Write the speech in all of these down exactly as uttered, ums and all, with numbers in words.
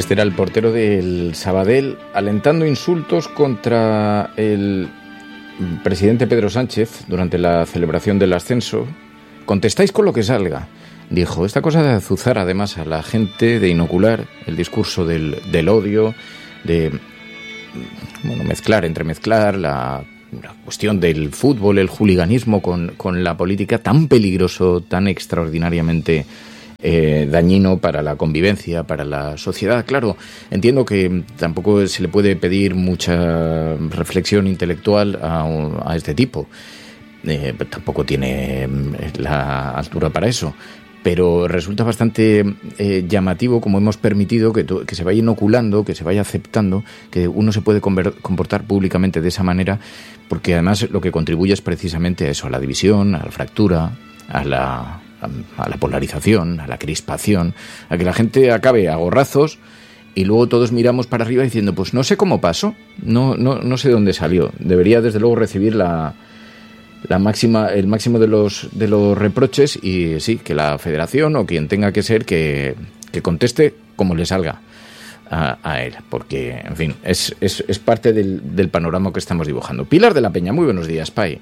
Este era el portero del Sabadell alentando insultos contra el presidente Pedro Sánchez durante la celebración del ascenso. Contestáis con lo que salga, dijo. Esta cosa de azuzar además a la gente, de inocular el discurso del, del odio, de bueno, mezclar, entremezclar la, la cuestión del fútbol, el juliganismo con, con la política, tan peligroso, tan extraordinariamente Eh, dañino para la convivencia, para la sociedad. Claro, entiendo que tampoco se le puede pedir mucha reflexión intelectual a, a este tipo. Eh, tampoco tiene la altura para eso. Pero resulta bastante eh, llamativo como hemos permitido que, que se vaya inoculando, que se vaya aceptando, que uno se puede comportar públicamente de esa manera, porque además lo que contribuye es precisamente a eso, a la división, a la fractura, a la... a la polarización, a la crispación, a que la gente acabe a gorrazos y luego todos miramos para arriba diciendo, pues no sé cómo pasó, no no no sé dónde salió. Debería desde luego recibir la la máxima el máximo de los de los reproches y sí, que la Federación o quien tenga que ser que, que conteste como le salga a, a él, porque en fin, es es, es parte del, del panorama que estamos dibujando. Pilar de la Peña, muy buenos días, Pai.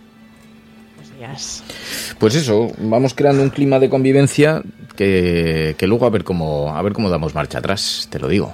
Pues eso, vamos creando un clima de convivencia que, que luego a ver cómo a ver cómo damos marcha atrás, te lo digo.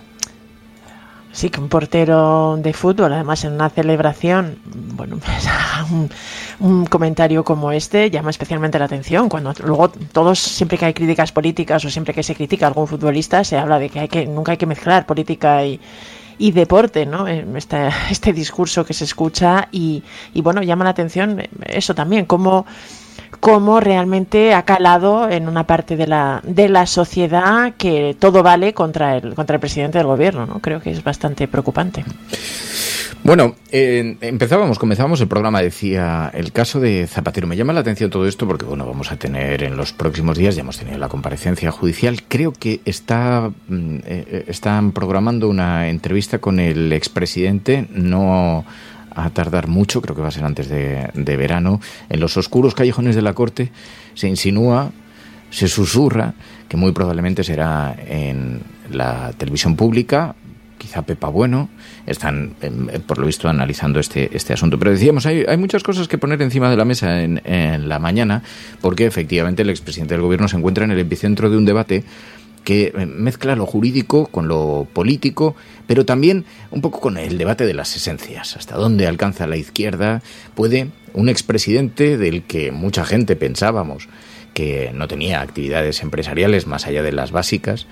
Sí, que un portero de fútbol, además en una celebración, bueno, pues, un, un comentario como este llama especialmente la atención. Cuando luego todos, siempre que hay críticas políticas o siempre que se critica a algún futbolista, se habla de que hay que nunca hay que mezclar política y y deporte, ¿no? Este, este discurso que se escucha y, y bueno, llama la atención eso también, cómo, cómo realmente ha calado en una parte de la de la sociedad que todo vale contra el contra el presidente del gobierno, ¿no? Creo que es bastante preocupante. Bueno, eh, empezábamos, comenzábamos el programa, decía, el caso de Zapatero. Me llama la atención todo esto porque, bueno, vamos a tener en los próximos días, ya hemos tenido la comparecencia judicial, creo que está eh, están programando una entrevista con el expresidente, no a tardar mucho, creo que va a ser antes de, de verano. En los oscuros callejones de la Corte se insinúa, se susurra, que muy probablemente será en la televisión pública, quizá Pepa Bueno. Están, eh, por lo visto, analizando este este asunto. Pero decíamos, hay, hay muchas cosas que poner encima de la mesa en, en la mañana, porque efectivamente el expresidente del gobierno se encuentra en el epicentro de un debate que mezcla lo jurídico con lo político, pero también un poco con el debate de las esencias. ¿Hasta dónde alcanza la izquierda? ¿Puede un expresidente del que mucha gente pensábamos que no tenía actividades empresariales más allá de las básicas,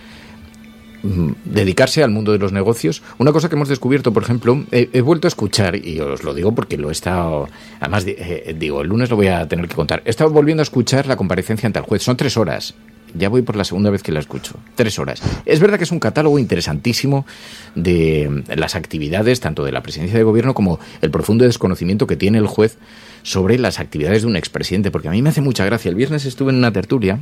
dedicarse al mundo de los negocios? Una cosa que hemos descubierto, por ejemplo, he, he vuelto a escuchar, y os lo digo porque lo he estado, además eh, digo, el lunes lo voy a tener que contar, he estado volviendo a escuchar la comparecencia ante el juez, son tres horas, ya voy por la segunda vez que la escucho, tres horas. Es verdad que es un catálogo interesantísimo de las actividades, tanto de la presidencia de gobierno como el profundo desconocimiento que tiene el juez sobre las actividades de un expresidente, porque a mí me hace mucha gracia. El viernes estuve en una tertulia,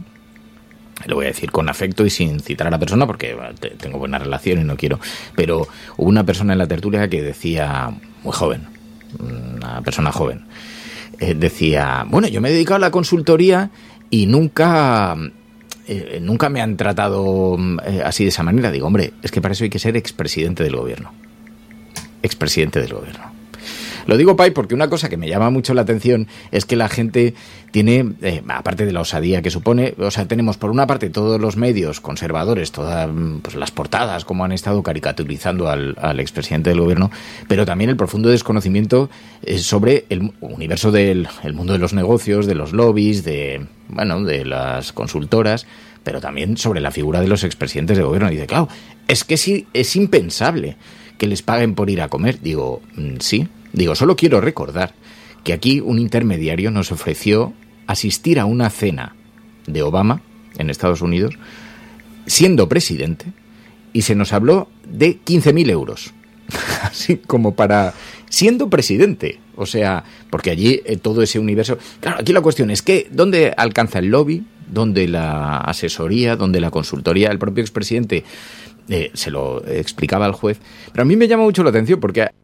lo voy a decir con afecto y sin citar a la persona porque tengo buena relación y no quiero, pero hubo una persona en la tertulia que decía, muy joven, una persona joven, eh, decía, bueno, yo me he dedicado a la consultoría y nunca, eh, nunca me han tratado eh, así de esa manera. Digo, hombre, es que para eso hay que ser expresidente del gobierno. Expresidente del gobierno. Lo digo, Pai, porque una cosa que me llama mucho la atención es que la gente tiene, eh, aparte de la osadía que supone, o sea, tenemos por una parte todos los medios conservadores, todas pues, las portadas, como han estado caricaturizando al, al expresidente del gobierno, pero también el profundo desconocimiento eh, sobre el universo del el mundo de los negocios, de los lobbies, de, bueno, de las consultoras, pero también sobre la figura de los expresidentes del gobierno. Y dice, claro, es que sí, es impensable que les paguen por ir a comer. Digo, sí. Digo, solo quiero recordar que aquí un intermediario nos ofreció asistir a una cena de Obama en Estados Unidos, siendo presidente, y se nos habló de quince mil euros. Así como para... siendo presidente. O sea, porque allí eh, todo ese universo... Claro, aquí la cuestión es que ¿dónde alcanza el lobby? ¿Dónde la asesoría? ¿Dónde la consultoría? El propio expresidente eh, se lo explicaba al juez. Pero a mí me llama mucho la atención porque...